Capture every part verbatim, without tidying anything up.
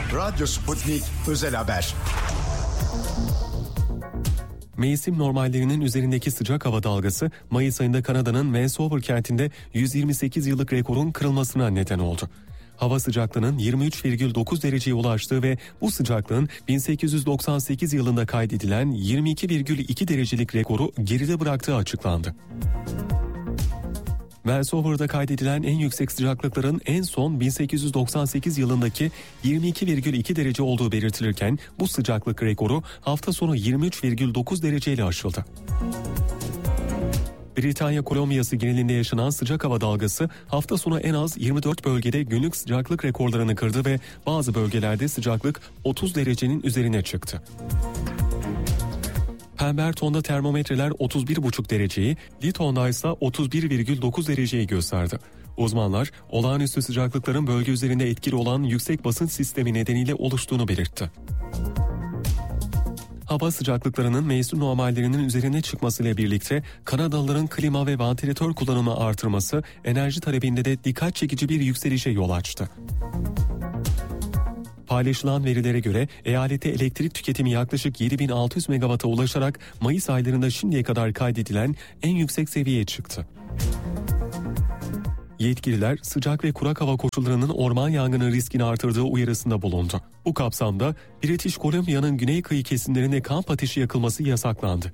Radyo Sputnik Özel Haber. Mevsim normallerinin üzerindeki sıcak hava dalgası Mayıs ayında Kanada'nın Vancouver kentinde yüz yirmi sekiz yıllık rekorun kırılmasına neden oldu. Hava sıcaklığının yirmi üç virgül dokuz dereceye ulaştığı ve bu sıcaklığın bin sekiz yüz doksan sekiz yılında kaydedilen yirmi iki virgül iki derecelik rekoru geride bıraktığı açıklandı. Vancouver'da kaydedilen en yüksek sıcaklıkların en son bin sekiz yüz doksan sekiz yılındaki yirmi iki virgül iki derece olduğu belirtilirken bu sıcaklık rekoru hafta sonu yirmi üç virgül dokuz dereceyle aşıldı. Britanya Kolombiyası genelinde yaşanan sıcak hava dalgası hafta sonu en az yirmi dört bölgede günlük sıcaklık rekorlarını kırdı ve bazı bölgelerde sıcaklık otuz derecenin üzerine çıktı. Pemberton'da termometreler otuz bir virgül beş dereceyi, Lytton'da ise otuz bir virgül dokuz dereceyi gösterdi. Uzmanlar, olağanüstü sıcaklıkların bölge üzerinde etkili olan yüksek basınç sistemi nedeniyle oluştuğunu belirtti. Hava sıcaklıklarının mevsim normallerinin üzerine çıkmasıyla birlikte Kanadalıların klima ve vantilatör kullanımı artırması enerji talebinde de dikkat çekici bir yükselişe yol açtı. Paylaşılan verilere göre eyalette elektrik tüketimi yaklaşık yedi bin altı yüz megawata ulaşarak Mayıs aylarında şimdiye kadar kaydedilen en yüksek seviyeye çıktı. Yetkililer sıcak ve kurak hava koşullarının orman yangını riskini artırdığı uyarısında bulundu. Bu kapsamda British Columbia'nın güney kıyı kesimlerinde kamp ateşi yakılması yasaklandı.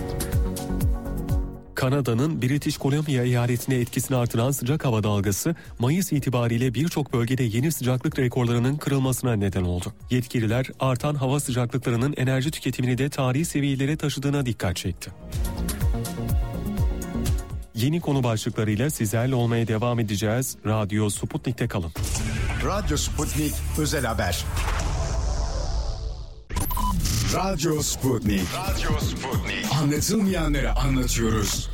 Kanada'nın British Columbia eyaletine etkisini artıran sıcak hava dalgası Mayıs itibariyle birçok bölgede yeni sıcaklık rekorlarının kırılmasına neden oldu. Yetkililer artan hava sıcaklıklarının enerji tüketimini de tarihi seviyelere taşıdığına dikkat çekti. Yeni konu başlıklarıyla sizlerle olmaya devam edeceğiz. Radyo Sputnik'te kalın. Radyo Sputnik Özel Haber. Radyo Sputnik. Radyo Sputnik. Anlatılmayanları anlatıyoruz.